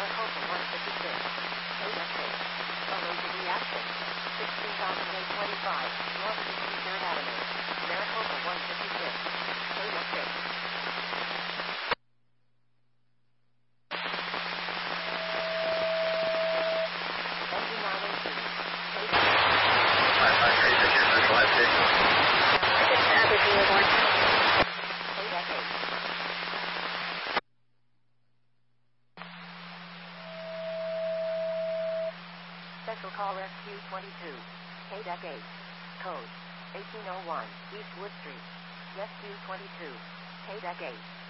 Maricopa 156. KSA. Allergic reaction. 16825. North 63rd Avenue. Maricopa 156. KSA. Special Call Rescue 22. KDEC 8. Code 1801 East Wood Street. Rescue 22. KDEC 8.